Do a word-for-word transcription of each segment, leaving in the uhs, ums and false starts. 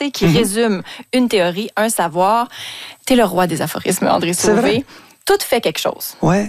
condensé qui Mm-hmm. résume une théorie, un savoir. T'es le roi des aphorismes, André Sauvé. C'est vrai. Tout fait quelque chose. Ouais.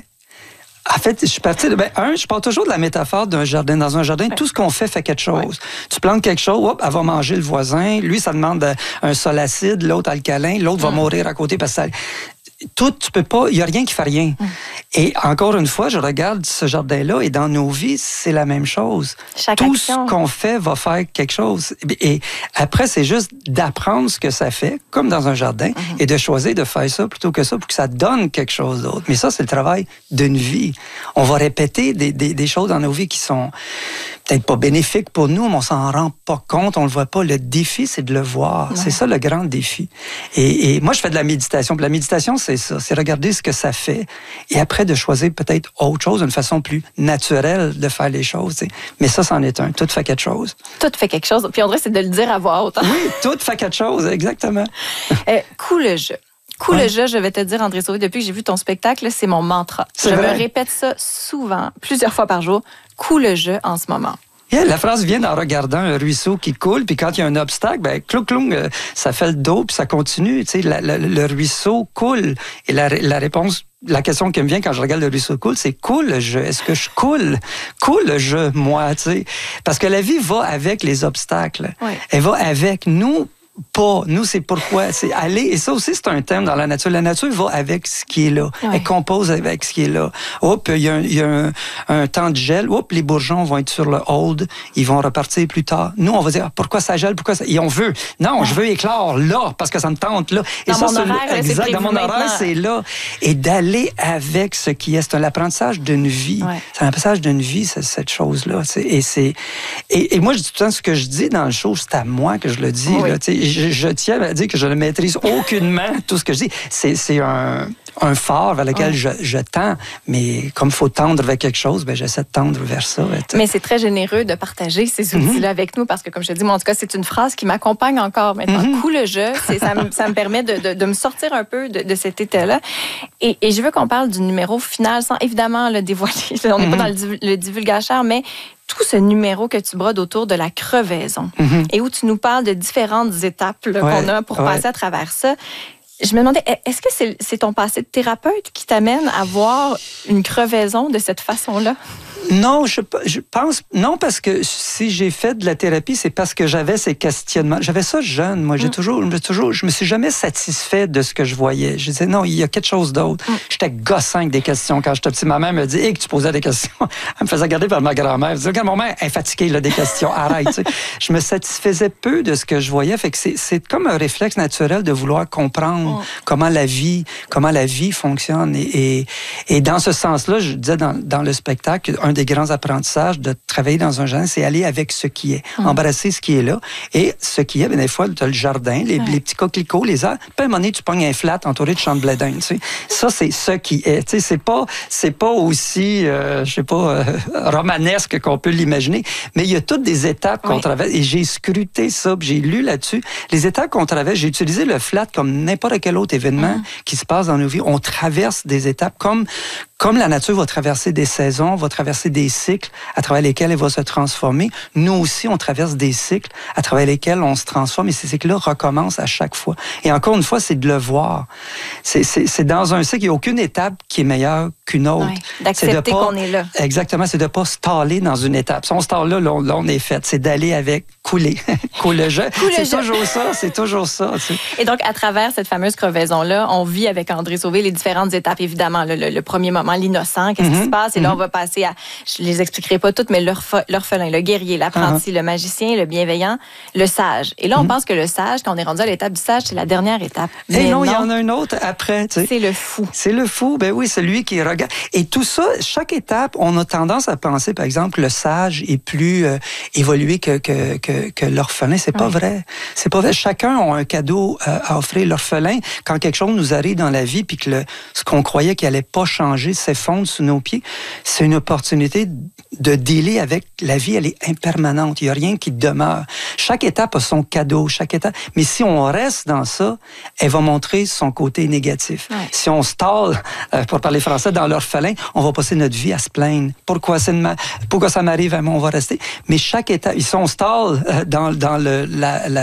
En fait, je suis parti de... Ben, un, je parle toujours de la métaphore d'un jardin. Dans un jardin, ouais. tout ce qu'on fait fait quelque chose. Ouais. Tu plantes quelque chose, hop, elle va manger le voisin. Lui, ça demande un sol acide, l'autre alcalin, l'autre mm. va mourir à côté parce que ça... Tout, tu peux pas, il n'y a rien qui fait rien. Mm. Et encore une fois, je regarde ce jardin-là et dans nos vies, c'est la même chose. Chaque Tout action. ce qu'on fait va faire quelque chose. Et après, c'est juste d'apprendre ce que ça fait, comme dans un jardin, mm-hmm. et de choisir de faire ça plutôt que ça pour que ça donne quelque chose d'autre. Mais ça, c'est le travail d'une vie. On va répéter des, des, des choses dans nos vies qui sont peut-être pas bénéfiques pour nous, mais on s'en rend pas compte, on le voit pas. Le défi, c'est de le voir. Ouais. C'est ça le grand défi. Et, et moi, je fais de la méditation. Puis la méditation, c'est ça. C'est regarder ce que ça fait et après de choisir peut-être autre chose, une façon plus naturelle de faire les choses. T'sais. Mais ça, c'en est un. Tout fait quelque chose. Tout fait quelque chose. Puis André, c'est de le dire à voix haute. Oui, tout fait quelque chose, exactement. euh, cool le jeu. Cool ouais. le jeu, je vais te dire, André Sauvé, depuis que j'ai vu ton spectacle, c'est mon mantra. C'est je vrai. me répète ça souvent, plusieurs fois par jour. Cool le jeu en ce moment. Yeah, la phrase vient en regardant un ruisseau qui coule, puis quand il y a un obstacle, ben clou clou, ça fait le dos, puis ça continue. Tu sais, la, la, le ruisseau coule. Et la, la réponse, la question qui me vient quand je regarde le ruisseau coule, c'est coule le jeu. Est-ce que je coule? Coule le jeu, moi, tu sais. Parce que la vie va avec les obstacles. Oui. Elle va avec nous. Pas. Nous, c'est pourquoi. C'est aller. Et ça aussi, c'est un thème dans la nature. La nature va avec ce qui est là. Oui. Elle compose avec ce qui est là. Hop, il y a, un, il y a un, un temps de gel. Hop, les bourgeons vont être sur le hold. Ils vont repartir plus tard. Nous, on va dire, pourquoi ça gèle? Pourquoi ça... Et on veut. Non, oui. je veux éclore là, parce que ça me tente là. Et dans ça, mon c'est horaire, le... exact. C'est dans mon horaire, c'est là. Et d'aller avec ce qui est. C'est un apprentissage d'une vie. Oui. C'est un apprentissage d'une vie, cette chose-là. Et, c'est... Et, et moi, je dis tout le temps, ce que je dis dans le show, c'est à moi que je le dis. Oui. Là, je, je tiens à dire que je ne maîtrise aucunement tout ce que je dis. C'est, c'est un, un phare vers lequel oh. je, je tends, mais comme il faut tendre vers quelque chose, ben j'essaie de tendre vers ça. Mais c'est très généreux de partager ces outils-là mm-hmm. avec nous, parce que, comme je te dis, moi, en tout cas, c'est une phrase qui m'accompagne encore maintenant. Mm-hmm. Cool le jeu, c'est, ça, me, ça me permet de, de, de me sortir un peu de, de cet état-là. Et, et je veux qu'on parle du numéro final, sans évidemment le dévoiler. On n'est mm-hmm. pas dans le, le divulgateur, mais tout ce numéro que tu brodes autour de la crevaison mm-hmm. et où tu nous parles de différentes étapes là, ouais, qu'on a pour ouais. passer à travers ça. Je me demandais, est-ce que c'est, c'est ton passé de thérapeute qui t'amène à voir une crevaison de cette façon-là? Non, je, je pense... Non, parce que si j'ai fait de la thérapie, c'est parce que j'avais ces questionnements. J'avais ça jeune, moi. J'ai mm. toujours, j'ai toujours... Je me suis jamais satisfait de ce que je voyais. Je disais, non, il y a quelque chose d'autre. Mm. J'étais gossant avec des questions. Quand j'étais petit, ma mère me dit, hé, hey, que tu posais des questions. Elle me faisait regarder par ma grand-mère. Elle me disait, regarde, mon mère est fatiguée, là, des questions. Arrête, tu sais. Je me satisfaisais peu de ce que je voyais. Fait que c'est, c'est comme un réflexe naturel de vouloir comprendre mm. comment la vie, comment la vie fonctionne. Et, et, et dans ce sens-là, je disais dans, dans le spectacle, un des grands apprentissages de travailler dans un jardin, c'est aller avec ce qui est, mmh. embrasser ce qui est là. Et ce qui est, bien des fois, tu as le jardin, les, ouais. les petits coquelicots, les arbres. Puis à un moment donné, tu pognes un flat entouré de champs de blé d'Inde. Tu sais. Ça, c'est ce qui est. Tu sais, c'est pas, c'est pas aussi, euh, je sais pas, euh, romanesque qu'on peut l'imaginer, mais il y a toutes des étapes qu'on ouais. traverse. Et j'ai scruté ça, puis j'ai lu là-dessus. Les étapes qu'on traverse, j'ai utilisé le flat comme n'importe quel autre événement mmh. qui se passe dans nos vies. On traverse des étapes comme Comme la nature va traverser des saisons, va traverser des cycles à travers lesquels elle va se transformer, nous aussi, on traverse des cycles à travers lesquels on se transforme et ces cycles-là recommencent à chaque fois. Et encore une fois, c'est de le voir. C'est, c'est, c'est dans un cycle, il n'y a aucune étape qui est meilleure qu'une autre. Oui, d'accepter c'est de pas, qu'on est là. Exactement, c'est de ne pas se taler dans une étape. Si on se tale là, là, on, là, on est fait. C'est d'aller avec couler. Coule le jeu. Coule c'est le toujours jeu. ça, c'est toujours ça. Tu sais. Et donc, à travers cette fameuse crevaison-là, on vit avec André Sauvé les différentes étapes, évidemment. Le, le, le premier moment, l'innocent, qu'est-ce mm-hmm. qui se passe? Et là, on va passer à, je les expliquerai pas toutes, mais l'orph- l'orphelin, le guerrier, l'apprenti, uh-huh. le magicien, le bienveillant, le sage. Et là, on mm-hmm. pense que le sage, quand on est rendu à l'étape du sage, c'est la dernière étape. Mais non, il y en a une autre après. Tu sais. C'est le fou. C'est le fou, ben oui, c'est lui qui regarde. Et tout ça, chaque étape, on a tendance à penser, par exemple, le sage est plus euh, évolué que, que, que, que l'orphelin. C'est pas oui. vrai. C'est pas vrai. Chacun a un cadeau euh, à offrir. L'orphelin, quand quelque chose nous arrive dans la vie, puis que le, ce qu'on croyait qu'il allait pas changer s'effondre sous nos pieds, c'est une opportunité de dealer avec la vie. Elle est impermanente. Il y a rien qui demeure. Chaque étape a son cadeau. Chaque étape. Mais si on reste dans ça, elle va montrer son côté négatif. Oui. Si on se tale, euh, pour parler français, dans l'orphelin, on va passer notre vie à se plaindre. Pourquoi, c'est ma... Pourquoi ça m'arrive à moi? On va rester. Mais chaque étape, si on se tale euh, dans, dans le, la, la